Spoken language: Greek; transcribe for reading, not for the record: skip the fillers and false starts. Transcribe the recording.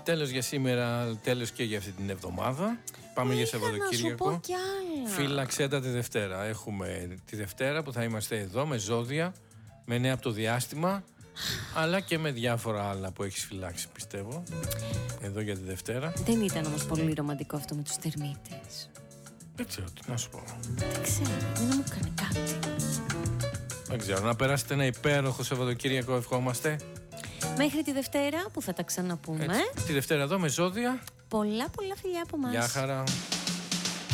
Τέλος για σήμερα, τέλος και για αυτή την εβδομάδα. Πάμε για Σαββατοκύριακο. Να σου πω κι άλλα. Φύλαξε τα τη Δευτέρα. Έχουμε τη Δευτέρα που θα είμαστε εδώ με ζώδια, με νέα από το διάστημα, αλλά και με διάφορα άλλα που έχεις φυλάξει, πιστεύω. Εδώ για τη Δευτέρα. Δεν ήταν όμως πολύ ρομαντικό αυτό με τους τερμίτες? Δεν ξέρω τι να σου πω. Δεν ξέρω, δεν μου έκανε κάτι. Δεν ξέρω, να περάσετε ένα υπέροχο Σαββατοκύριακο, ευχόμαστε. Μέχρι τη Δευτέρα που θα τα ξαναπούμε. Έτσι, τη Δευτέρα εδώ με ζώδια. Πολλά φιλιά από μας. Γεια χαρά.